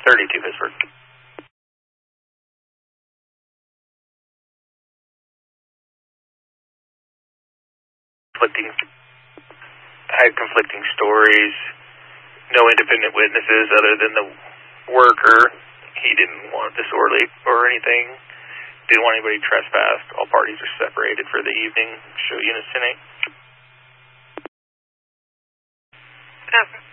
32 Pittsburgh. Had conflicting stories. No independent witnesses other than the worker. He didn't want disorderly or anything. Didn't want anybody trespassed. All parties are separated for the evening. Show units 10-8.